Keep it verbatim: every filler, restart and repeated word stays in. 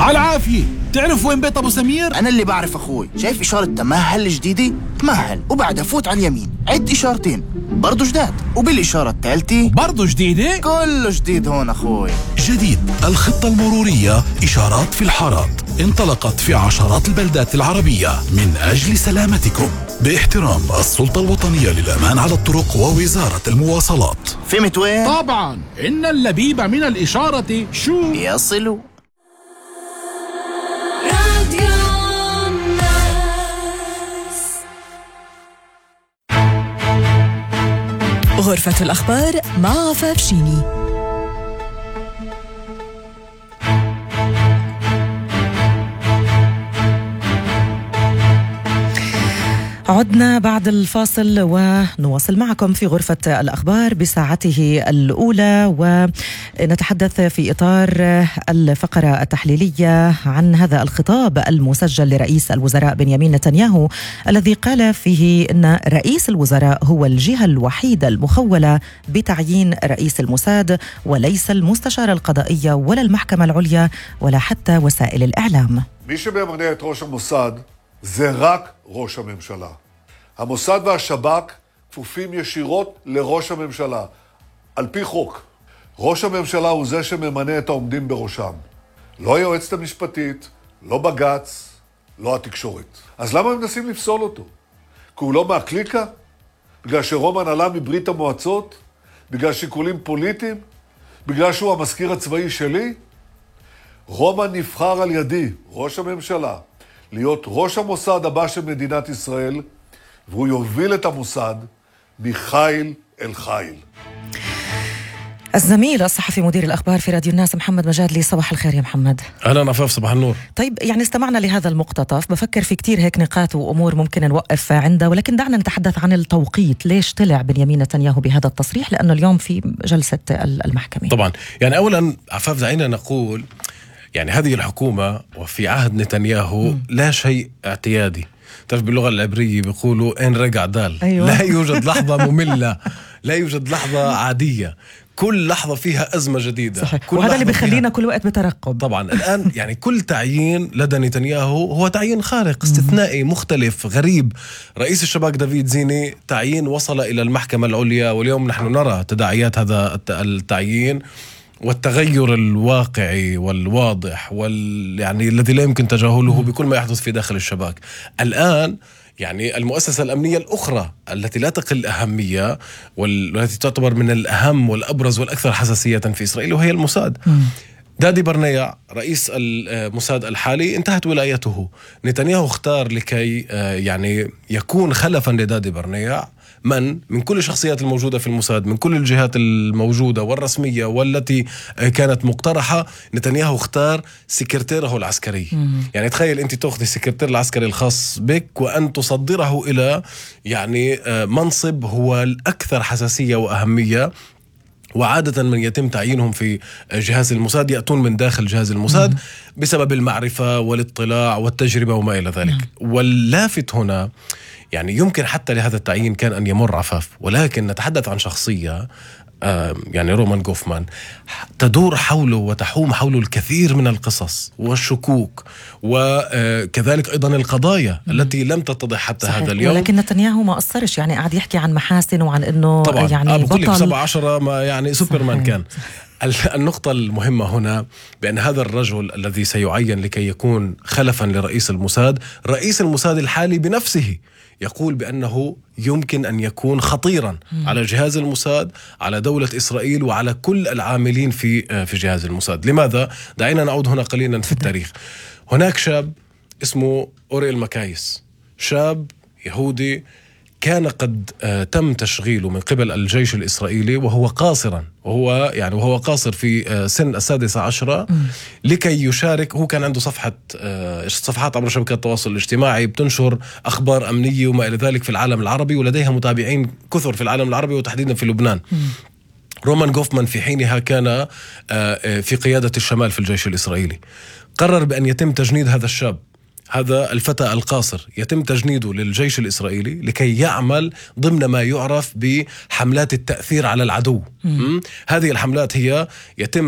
على العافية. تعرف وين بيت أبو سمير؟ أنا اللي بعرف أخوي. شايف إشارة تمهل الجديدة؟ تمهل وبعدها فوت على اليمين، عد إشارتين برضو جداد، وبالإشارة الثالثة برضو جديدة؟ كله جديد هون أخوي. جديد الخطة المرورية إشارات في الحارات، انطلقت في عشرات البلدات العربية من أجل سلامتكم باحترام السلطة الوطنية للأمان على الطرق ووزارة المواصلات. فهمت وين؟ طبعا، إن اللبيب من الإشارة شو يصلوا. غرفة الأخبار مع عفاف شيني. عدنا بعد الفاصل ونواصل معكم في غرفة الأخبار بساعته الأولى، ونتحدث في إطار الفقرة التحليلية عن هذا الخطاب المسجل لرئيس الوزراء بنيامين نتنياهو، الذي قال فيه أن رئيس الوزراء هو الجهة الوحيدة المخولة بتعيين رئيس الموساد، وليس المستشارة القضائية ولا المحكمة العليا ولا حتى وسائل الإعلام. מי שממנה את ראש המוסד זה רק ראש הממשלה. המוסד והשב"כ כפופים ישירות לראש הממשלה, על פי חוק. ראש הממשלה הוא זה שממנה את העומדים בראשם. לא היועצת המשפטית, לא בג"ץ, לא התקשורת. אז למה הם מנסים לפסול אותו? כי הוא לא מהקליקה? בגלל שרומן עלה מברית המועצות? בגלל שיקולים פוליטיים? בגלל שהוא המזכיר הצבאי שלי? רומן נבחר על ידי, ראש הממשלה, להיות ראש המוסד הבא של מדינת ישראל, והוא יוביל את המוסד מחיל אל חיל. الزميل الصحفي مدير الأخبار في راديو الناس محمد مجادلي، صباح الخير يا محمد. أهلا عفاف، صباح النور. طيب، يعني استمعنا لهذا المقتطف، بفكر في كتير هيك نقاط وأمور ممكن نوقف عندها، ولكن دعنا نتحدث عن التوقيت. ليش طلع بنيامين نتنياهو بهذا التصريح؟ لأنه اليوم في جلسة المحكمة. طبعا، يعني أولا عفاف دعينا نقول يعني هذه الحكومة وفي عهد نتنياهو م. لا شيء اعتيادي. تعرف باللغة العبرية بيقولوا إن رجع دال. أيوة. لا يوجد لحظة مملة، لا يوجد لحظة عادية، كل لحظة فيها أزمة جديدة. صحيح. وهذا اللي بيخلينا كل وقت بترقب. طبعا الآن يعني كل تعيين لدى نتنياهو هو تعيين خارق، استثنائي، مختلف، غريب. رئيس الشباك دافيد زيني تعيين وصل إلى المحكمة العليا، واليوم نحن نرى تداعيات هذا التعيين والتغير الواقعي والواضح وال يعني الذي لا يمكن تجاهله بكل ما يحدث في داخل الشباك. الآن يعني المؤسسة الأمنية الأخرى التي لا تقل أهمية والتي تعتبر من الأهم والأبرز والأكثر حساسية في إسرائيل وهي الموساد. دادي برنيع رئيس الموساد الحالي انتهت ولايته. نتنياهو اختار لكي يعني يكون خلفا لدادي برنيع من من كل الشخصيات الموجودة في الموساد، من كل الجهات الموجودة والرسمية والتي كانت مقترحة. نتنياهو اختار سكرتيره العسكري. مم. يعني تخيل أنت تأخذ السكرتير العسكري الخاص بك وأن تصدره إلى يعني منصب هو الأكثر حساسية وأهمية. وعادة من يتم تعيينهم في جهاز الموساد يأتون من داخل جهاز الموساد بسبب المعرفة والاطلاع والتجربة وما إلى ذلك. مم. واللافت هنا يعني يمكن حتى لهذا التعيين كان أن يمر عفاف، ولكن نتحدث عن شخصية يعني رومان غوفمان تدور حوله وتحوم حوله الكثير من القصص والشكوك، وكذلك أيضا القضايا م. التي لم تتضح حتى صحيح. هذا اليوم. ولكن نتنياهو ما قصرش، يعني قاعد يحكي عن محاسن وعن أنه طبعا يعني بطل سبعة عشر ما يعني سوبرمان كان. النقطة المهمة هنا بأن هذا الرجل الذي سيعين لكي يكون خلفا لرئيس الموساد، رئيس الموساد الحالي بنفسه يقول بأنه يمكن أن يكون خطيرا م. على جهاز الموساد، على دولة إسرائيل، وعلى كل العاملين في في جهاز الموساد. لماذا؟ دعينا نعود هنا قليلا في التاريخ. هناك شاب اسمه أوريل مكايس، شاب يهودي كان قد تم تشغيله من قبل الجيش الإسرائيلي وهو قاصرا وهو يعني وهو قاصر في سن السادسة عشرة لكي يشارك. هو كان عنده صفحة صفحات عبر شبكات التواصل الاجتماعي بتنشر أخبار أمنية وما إلى ذلك في العالم العربي، ولديها متابعين كثر في العالم العربي وتحديدا في لبنان. رومان غوفمان في حينها كان في قيادة الشمال في الجيش الإسرائيلي. قرر بأن يتم تجنيد هذا الشاب، هذا الفتى القاصر، يتم تجنيده للجيش الإسرائيلي لكي يعمل ضمن ما يعرف بحملات التأثير على العدو. هذه الحملات هي يتم